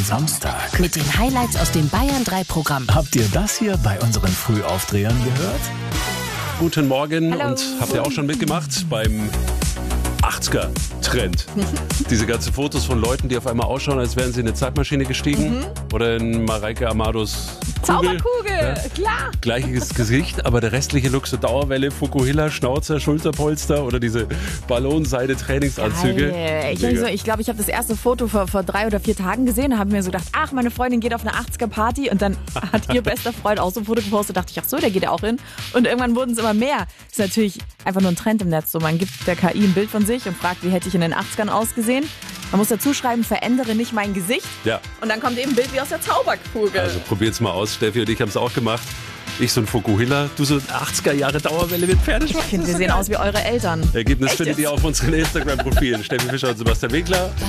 Samstag. Mit den Highlights aus dem Bayern 3 Programm. Habt ihr das hier bei unseren Frühaufdrehern gehört? Guten Morgen. Hallo. Und habt ihr auch schon mitgemacht beim 80er-Trend? Diese ganzen Fotos von Leuten, die auf einmal ausschauen, als wären sie in eine Zeitmaschine gestiegen. Oder in Mareike Amados Kugel. Zauberkugel, klar. Gleiches Gesicht, aber der restliche Look so Dauerwelle, Fukuhila, Schnauzer, Schulterpolster oder diese Ballonseide-Trainingsanzüge. Geil. Ich glaube, ich habe das erste Foto vor 3 oder 4 Tagen gesehen und habe mir so gedacht, ach, meine Freundin geht auf eine 80er-Party und dann hat ihr bester Freund auch so ein Foto gepostet, dachte ich, ach so, der geht ja auch hin. Und irgendwann wurden es immer mehr. Ist natürlich einfach nur ein Trend im Netz. So, man gibt der KI ein Bild von sich und fragt, wie hätte ich in den 80ern ausgesehen. Man muss dazu schreiben, verändere nicht mein Gesicht. Ja. Und dann kommt eben ein Bild wie aus der Zauberkugel. Also probiert's mal aus. Steffi und ich haben es auch gemacht. Ich so ein Fukuhila, du so ein 80er-Jahre-Dauerwelle mit Pferdeschwanz. Ich finde, wir sehen aus wie eure Eltern. Ergebnis Echt findet jetzt? ihr auf unseren Instagram-Profilen. Steffi Fischer und Sebastian Winkler.